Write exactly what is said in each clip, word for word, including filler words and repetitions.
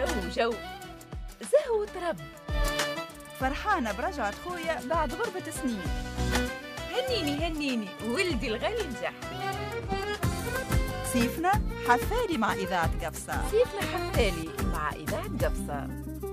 جو جو زهو ترب. فرحانة برجعة خويا بعد غربة سنين. هنيني هنيني ولدي الغالي نجح. صيفنا حفالي مع إذاعة قفصة. صيفنا حفالي مع إذاعة قفصة.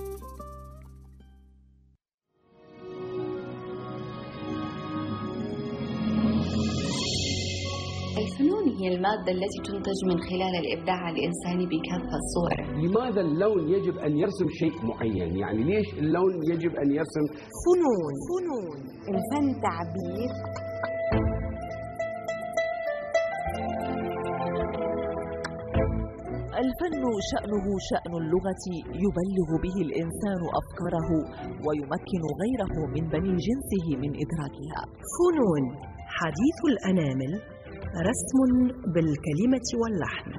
الفنون هي المادة التي تنتج من خلال الإبداع الإنساني بكافة صوره. لماذا اللون يجب أن يرسم شيء معين؟ يعني ليش اللون يجب أن يرسم؟ فنون فنون الفن تعبير. الفن شأنه شأن اللغة، يبلغ به الإنسان أفكاره ويمكن غيره من بني جنسه من إدراكها. فنون حديث الأنامل، رسم بالكلمة واللحن.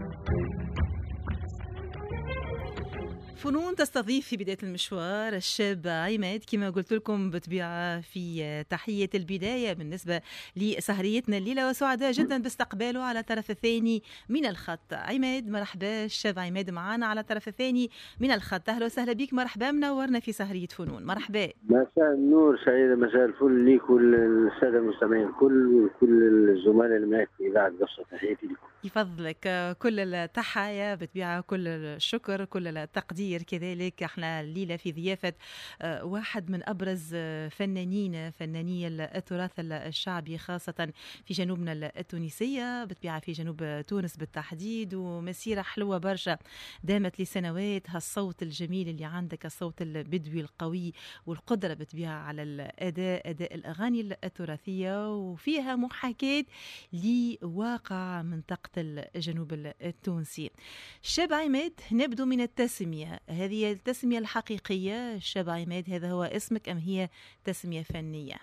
فنون تستضيف في بداية المشوار الشاب عماد، كما قلت لكم بطبيعة في تحية البداية بالنسبة لسهريتنا الليلة، وسعداء جدا باستقباله على الطرف الثاني من الخط. عماد مرحبا، الشاب عماد معنا على الطرف الثاني من الخط. أهلا وسهلا بك، مرحبا، منورنا في سهرية فنون. مرحبا. مساء النور سعيدة، مساء الفل ليك والسادة المستمعين كل وكل الزملاء اللي معك في إذاعة قفصة، تحياتي لكم. يفضلك كل التحايا بطبيعة، كل الشكر، كل التقدير. كذلك احنا الليلة في ضيافة واحد من أبرز فنانين فناني التراث الشعبي، خاصة في جنوبنا التونسية، بطبيعة في جنوب تونس بالتحديد، ومسيرة حلوة برشا دامت لسنوات. هالصوت الجميل اللي عندك، الصوت البدوي القوي، والقدرة بطبيعة على الأداء، أداء الأغاني التراثية، وفيها محاكاة لواقع منطقة الجنوب التونسي. الشاب عماد، نبدو من التسمية، هذه التسمية الحقيقية الشاب عماد، هذا هو اسمك أم هي تسمية فنية؟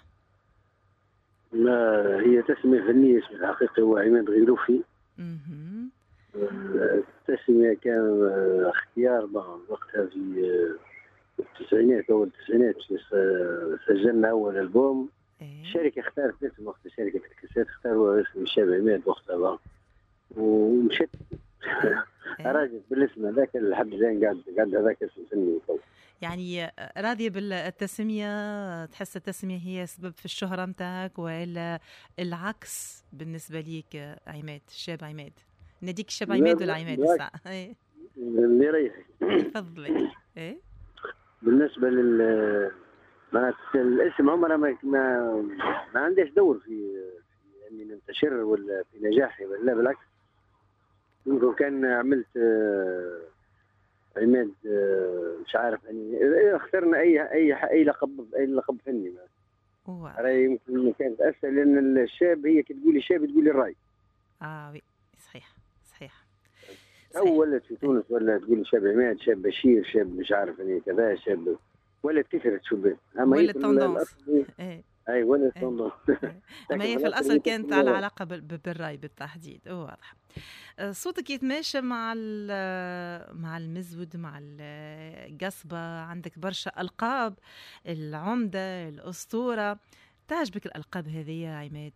لا، هي تسمية فنية، اسمي الحقيقي هو عماد غيروفي. التسمية كان اختيار وقتها في التسعينات، أول التسعينات سجلنا أول ألبوم. الشركة اختارت اسم وقت شركة الكاسات، اختاروا اسم الشاب عماد وقتها، ومشيت راجل بالاسم هذاك لحد الآن، قاعد قاعد هذاك اسم فني. يعني راضية بالتسمية؟ تحس التسمية هي سبب في الشهرة متاعك، وإلا العكس بالنسبة ليك عماد، الشاب عماد؟ نديك الشاب عماد ولا عماد الساعة؟ اللي يريحك. يفضلك. ايه بالنسبة لل معناتها الاسم عمره ما ما, ما عنديش دور في اني يعني ننتشر ولا في نجاحي، ولا بالعكس. يمكن كان عملت آه عماد آه مش عارف يعني اخترنا اي اي اي لقب، اي لقب فني. راي يمكن كانت اسهل، لان الشاب هي كي تقولي شاب تقولي الراي. اه وي صحيح صحيح. او ولد في تونس ولا تقولي شاب عماد، شاب بشير، شاب مش عارف يعني كذا، شاب ولا كثرت شباب. اما ولا التندونس. ايه اي ولا التندونس. اما هي في الاصل كانت على علاقه بالراي بالتحديد. واضح. صوتك يتماشى مع مع المزود، مع القصبه، عندك برشا القاب، العمده، الاسطوره. تعجبك الالقاب هذه يا عماد؟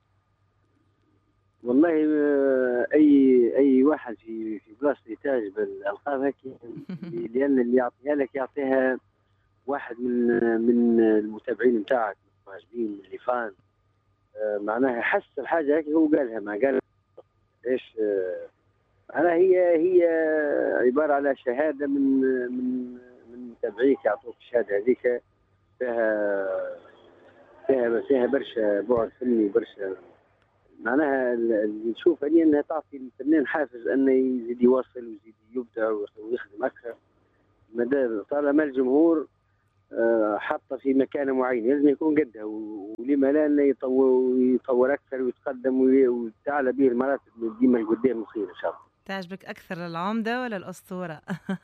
والله اي اي واحد في في بلاصتي تعجب الالقاب هيك، لان اللي يعطيها لك يعطيها واحد من من المتابعين نتاعك، المعجبين، اللي فان آه معناها حس الحاجه هيك هو قالها، ما قال ايش آه معناها هي هي عباره على شهاده من من من متابعيك، يعطوك الشهاده هذيك فيها فيها فيها برشا بعد فني، برشا معناها اللي نشوف اني انها تعطي الفنان حافز انه يزيد يواصل ويزيد يبدع ويخدم اكثر. مدام طالما الجمهور حاطه في مكانه معين لازم يكون قدها، ولما لا انه يطور يطور اكثر ويتقدم وتعلى به المراتب ديما لقدام الخير ان شاء الله. تعجبك اكثر العمده ولا الاسطوره؟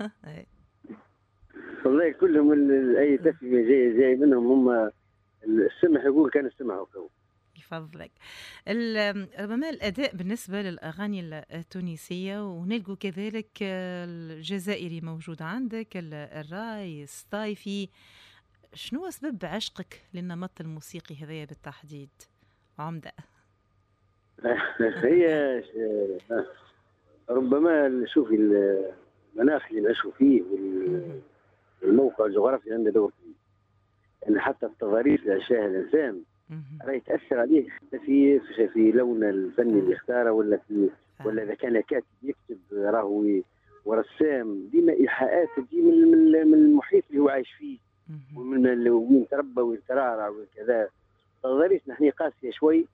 والله كلهم اي تسميه جاي جاي منهم، هم السمح يقول كان السمح وكو. يفضلك. ربما الأداء بالنسبة للأغاني التونسية، ونلقوا كذلك الجزائري موجود عندك، الراي، السطايفي. شنو أسباب عشقك للنمط الموسيقي هذايا بالتحديد عمدة؟ هي ربما شوفي المناخ اللي نعيشوا فيه والموقع الجغرافي عنده دور فيه. يعني حتى التضاريس اللي عاشها الانسان راهي تاثر عليه حتى في في لون الفني اللي اختاره، ولا في ولا اذا كان كاتب يكتب راهو ورسام، ديما ايحاءات تجي من من المحيط اللي هو عايش فيه ومن وين تربى وين ترعرع وكذا. التضاريس نحن قاسيه شوي،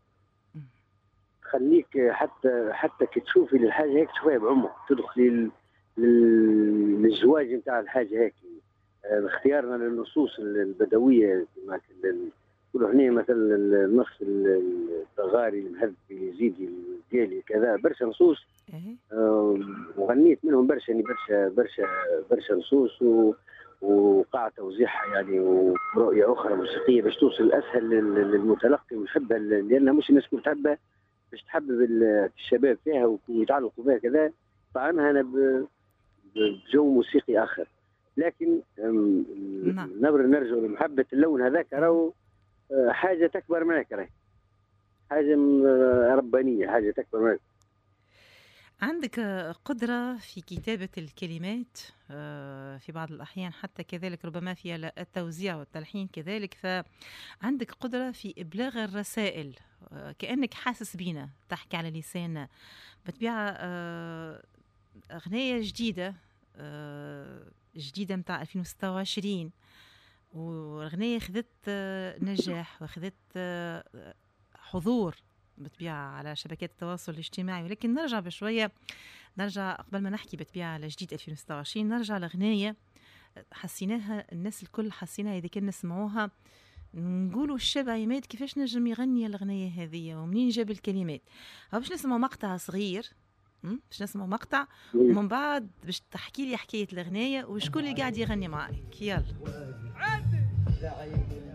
خليك حتى حتى كي تشوفي الحاجه هيك تشوفيها بعمق، تدخلي للزواج نتاع الحاجه هيك. اختيارنا للنصوص البدويه كما يقولوا هنا مثلا النص التغاري المهذب اليزيدي الديالي كذا، برشا نصوص وغنيت منهم برشا يعني برشا برشا برشا نصوص، وقع توزيعها يعني ورؤيه اخرى موسيقيه باش توصل اسهل للمتلقي ويحبها، لانها مش الناس كل تحبها باش تحبب الشباب فيها ويتعلقوا بها كذا. طعنها انا بجو موسيقي اخر، لكن نبر نرجع لمحبه اللون هذاك راهو حاجه تكبر معك، راهي حاجه ربانيه، حاجه تكبر معك. عندك قدرة في كتابة الكلمات في بعض الأحيان، حتى كذلك ربما في التوزيع والتلحين كذلك، فعندك قدرة في إبلاغ الرسائل كأنك حاسس بينا، تحكي على لساننا. بتبيع أغنية جديدة جديدة متاع ألفين وستة وعشرين، والأغنية خذت نجاح وخذت حضور بتبيع على شبكات التواصل الاجتماعي. ولكن نرجع بشوية، نرجع قبل ما نحكي بتبيع على جديد ألفين وستة وعشرين، نرجع لأغنية حسيناها الناس الكل حسيناها إذا كان نسمعوها نقولوا الشاب عماد كيفاش نجم يغني الأغنية هذه ومنين جاب الكلمات. أو باش نسمع مقطع صغير، باش نسمع مقطع ومن بعد باش تحكي لي حكاية الأغنية وشكون اللي قاعد يغني معاك. يلا